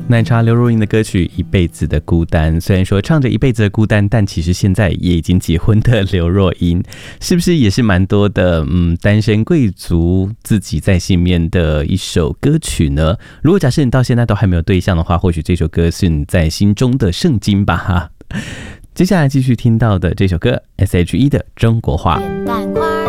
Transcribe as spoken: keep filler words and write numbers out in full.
奶茶刘若英的歌曲《一辈子的孤单》，虽然说唱着一辈子的孤单，但其实现在也已经结婚的刘若英，是不是也是蛮多的嗯单身贵族自己在心里面的一首歌曲呢？如果假设你到现在都还没有对象的话，或许这首歌是你在心中的圣经吧。接下来继续听到的这首歌 S H E 的《中国话》。 扁担花